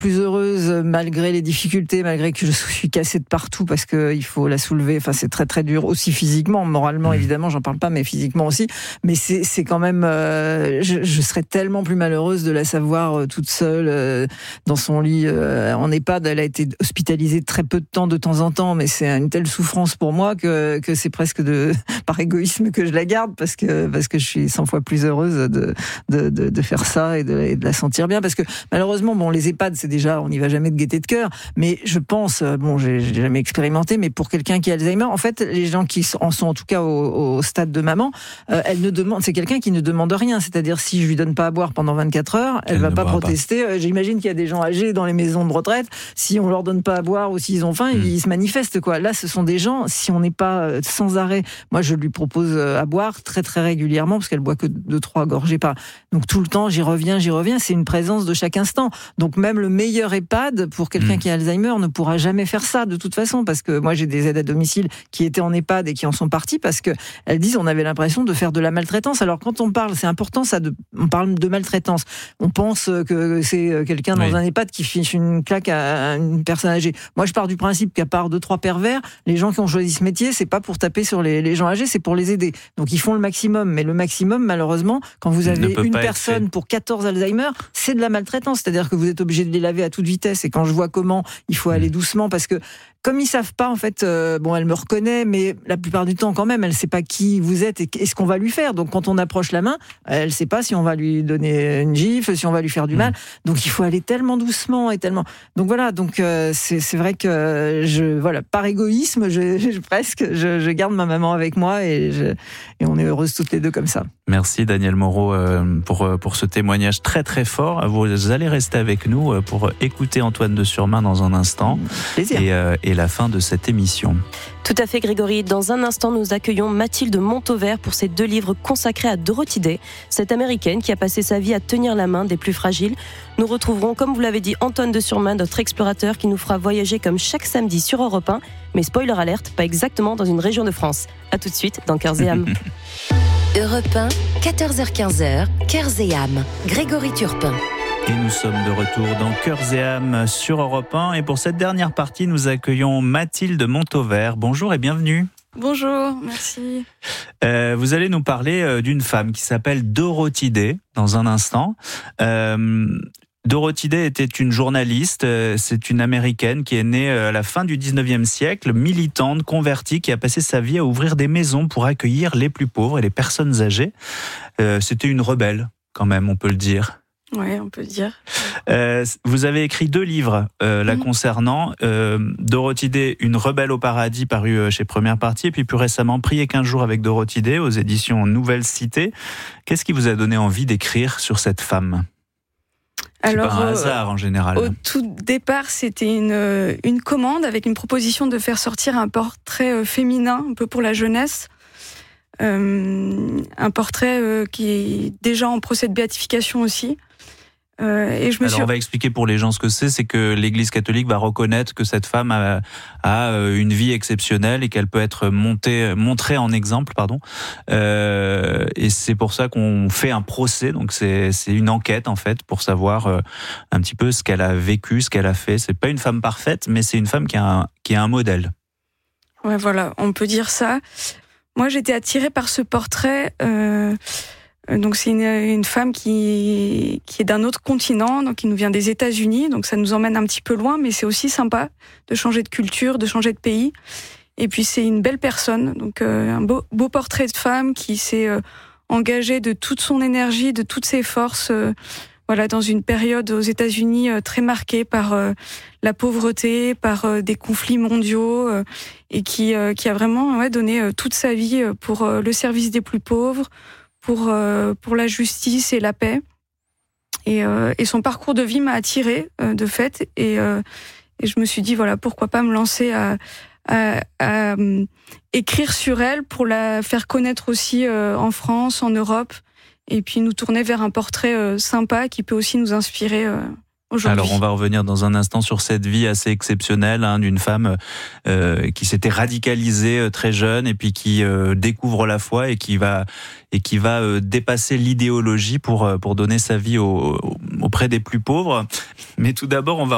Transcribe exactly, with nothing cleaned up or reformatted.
plus heureuse malgré les difficultés, malgré que je suis cassée de partout parce qu'il faut la soulever. Enfin, c'est très très dur aussi physiquement, moralement évidemment, j'en parle pas, mais physiquement aussi. Mais c'est, c'est quand même, euh, je, je serais tellement plus malheureuse de la savoir euh, toute seule euh, dans son lit euh, en EHPAD. Elle a été hospitalisée très peu de temps, de temps en temps, mais c'est une telle souffrance pour moi que que c'est presque de par égoïsme que je la garde parce que parce que je suis cent fois plus heureuse de de de, de faire ça et de, et de la sentir bien. Parce que malheureusement, bon, les EHPAD, c'est déjà, on n'y va jamais de gaieté de cœur, mais je pense, bon, j'ai, j'ai jamais expérimenté, mais pour quelqu'un qui a Alzheimer, en fait, les gens qui en sont en tout cas au, au stade de maman, euh, elle ne demande, c'est quelqu'un qui ne demande rien. C'est-à-dire, si je lui donne pas à boire pendant vingt-quatre heures, elle, elle va pas protester. Pas. J'imagine qu'il y a des gens âgés dans les maisons de retraite. Si on leur donne pas à boire ou s'ils ont faim, mmh. ils se manifestent, quoi. Là, ce sont des gens, si on n'est pas sans arrêt, moi, je lui propose à boire très, très régulièrement, parce qu'elle boit que deux, trois gorgées par. Donc, tout le temps, j'y reviens, j'y reviens. C'est une présence de chaque instant. Donc, même le meilleur EHPAD, pour quelqu'un mmh. qui a Alzheimer, ne pourra jamais faire ça, de toute façon, parce que moi, j'ai des aides à domicile qui étaient en EHPAD et qui en sont partis parce que elles disent, on avait l'impression de faire de la maltraitance. Alors, quand on parle, c'est important, ça, de, on parle de maltraitance. On pense que c'est quelqu'un dans oui. un EHPAD qui fiche une claque à une personne âgée. Moi, je pars du principe qu'à part deux, trois pervers, les gens qui ont choisi ce métier, c'est pas pour taper sur les, les gens âgés, c'est pour les aider. Donc, ils font le maximum. Mais le maximum, malheureusement, quand vous avez une personne pour quatorze Alzheimer, c'est de la maltraitance. C'est-à-dire que vous êtes obligé de les laver à toute vitesse. Et quand je vois comment il faut aller doucement, parce que comme ils savent pas, en fait, euh, bon, elle me reconnaît, mais la plupart du temps, quand même, elle sait pas qui vous êtes et, et ce qu'on va lui faire. Donc, quand on approche la main, elle sait pas si on va lui donner une gifle, si on va lui faire du mal. Donc, il faut aller tellement doucement et tellement. Donc voilà. Donc, euh, c'est, c'est vrai que je, voilà, par égoïsme, je, je presque, je, je garde ma maman avec moi et, je, et on est heureuses toutes les deux comme ça. Merci Danielle Moreau euh, pour pour ce témoignage très très fort. Vous allez rester avec nous pour écouter Antoine de Surmain dans un instant. Plaisir. Et, euh, et la fin de cette émission. Tout à fait Grégory. Dans un instant, nous accueillons Mathilde Montauvert pour ses deux livres consacrés à Dorothy Day, cette américaine qui a passé sa vie à tenir la main des plus fragiles. Nous retrouverons, comme vous l'avez dit, Antoine de Surmain, notre explorateur qui nous fera voyager comme chaque samedi sur Europe un. Mais spoiler alerte, pas exactement dans une région de France. A tout de suite dans Cœurs et âmes. Europe un, quatorze heures quinze, Cœurs et âmes. Grégory Turpin. Et nous sommes de retour dans Cœurs et âmes sur Europe un. Et pour cette dernière partie, nous accueillons Mathilde Montauvert. Bonjour et bienvenue. Bonjour, merci. Euh, vous allez nous parler euh, d'une femme qui s'appelle Dorothy Day dans un instant. Euh, Dorothy Day était une journaliste, euh, c'est une Américaine qui est née à la fin du dix-neuvième siècle, militante, convertie, qui a passé sa vie à ouvrir des maisons pour accueillir les plus pauvres et les personnes âgées. Euh, c'était une rebelle, quand même, on peut le dire. Oui, on peut dire. Euh, vous avez écrit deux livres euh, la mmh. concernant. Euh, Dorothy Day, Une rebelle au paradis, paru chez Première Partie, et puis plus récemment, Prier quinze jours avec Dorothy Day, aux éditions Nouvelle Cité. Qu'est-ce qui vous a donné envie d'écrire sur cette femme ? Alors, c'est pas un hasard en général. Au tout départ, c'était une, une commande avec une proposition de faire sortir un portrait féminin, un peu pour la jeunesse. Euh, un portrait euh, qui est déjà en procès de béatification aussi. Euh, et je me Alors suis... on va expliquer pour les gens ce que c'est, c'est que l'Église catholique va reconnaître que cette femme a, a une vie exceptionnelle et qu'elle peut être montée, montrée en exemple, pardon. Euh, et c'est pour ça qu'on fait un procès, donc c'est, c'est une enquête en fait pour savoir euh, un petit peu ce qu'elle a vécu, ce qu'elle a fait. C'est pas une femme parfaite, mais c'est une femme qui a un, qui a un modèle. Ouais, voilà, on peut dire ça. Moi, j'étais attirée par ce portrait. Euh... Donc c'est une, une femme qui, qui est d'un autre continent, donc qui nous vient des États-Unis, donc ça nous emmène un petit peu loin, mais c'est aussi sympa de changer de culture, de changer de pays. Et puis c'est une belle personne, donc euh, un beau, beau portrait de femme qui s'est euh, engagée de toute son énergie, de toutes ses forces, euh, voilà, dans une période aux États-Unis euh, très marquée par euh, la pauvreté, par euh, des conflits mondiaux, euh, et qui, euh, qui a vraiment ouais, donné euh, toute sa vie pour euh, le service des plus pauvres, pour euh, pour la justice et la paix. Et, euh, et son parcours de vie m'a attirée euh, de fait, et, euh, et je me suis dit voilà, pourquoi pas me lancer à, à, à euh, écrire sur elle pour la faire connaître aussi euh, en France, en Europe, et puis nous tourner vers un portrait euh, sympa qui peut aussi nous inspirer euh, aujourd'hui. Alors on va revenir dans un instant sur cette vie assez exceptionnelle hein, d'une femme euh, qui s'était radicalisée euh, très jeune et puis qui euh, découvre la foi et qui va et qui va euh, dépasser l'idéologie pour euh, pour donner sa vie au, auprès des plus pauvres. Mais tout d'abord on va